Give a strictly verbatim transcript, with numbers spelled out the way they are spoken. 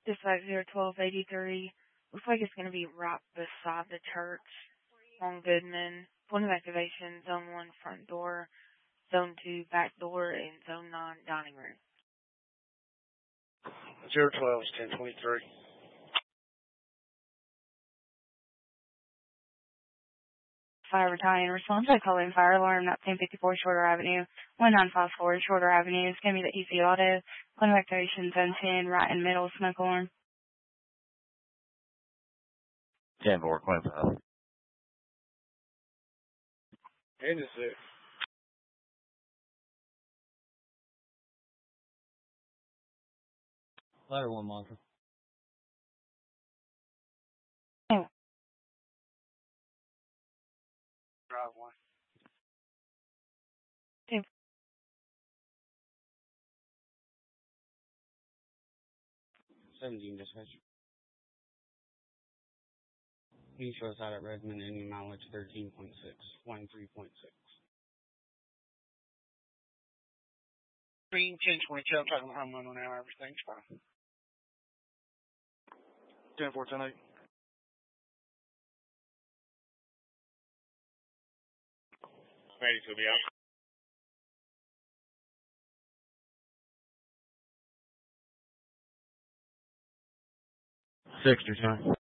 Dispatch zero twelve eighty-three. Looks like it's going to be right beside the church on Goodman. Point of activation, Zone one front door, Zone two back door, and Zone nine dining room. zero twelve is ten twenty-three. Fire battalion response. I call in fire alarm, not ten fifty-four Shorter Avenue, one nine five four Shorter Avenue. It's going to be the Easy Auto. Point of activation, Zone ten, right in the middle, smoke alarm. ten four twenty-five. And is it? Ladder one monitor. Oh. Drive one. Two. seventeen dispatch. East Shore side at Redmond, ending mileage thirteen point six, line three point six. Green ten twenty-two, I'm talking about home run now, everything's fine. ten four ten eight. Ready to be out. Six, your time.